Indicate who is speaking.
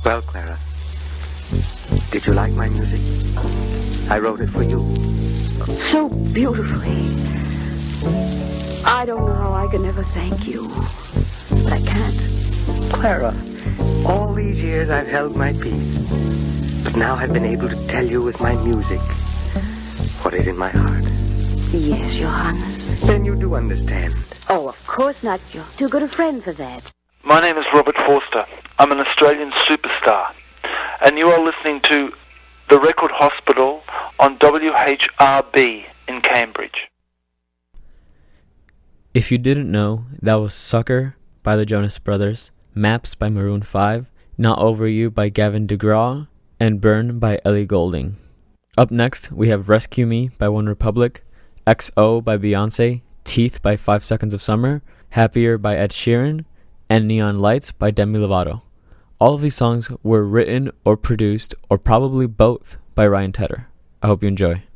Speaker 1: Well, Clara, did you like my music? I wrote it for you.
Speaker 2: So beautifully. I don't know how I can ever thank you, but I can't.
Speaker 1: Clara, all these years I've held my peace, but now I've been able to tell you with my music what is in my heart.
Speaker 2: Yes, Johannes.
Speaker 1: Then you do understand.
Speaker 2: Oh, of course not. You're too good a friend for that.
Speaker 3: My name is Robert Forster. I'm an Australian superstar. And you are listening to The Record Hospital on WHRB in Cambridge.
Speaker 4: If you didn't know, that was Sucker by the Jonas Brothers, Maps by Maroon 5, Not Over You by Gavin DeGraw, and Burn by Ellie Goulding. Up next, we have Rescue Me by One Republic, XO by Beyonce, Teeth by 5 Seconds of Summer, Happier by Ed Sheeran, and Neon Lights by Demi Lovato. All of these songs were written or produced, or probably both, by Ryan Tedder. I hope you enjoy.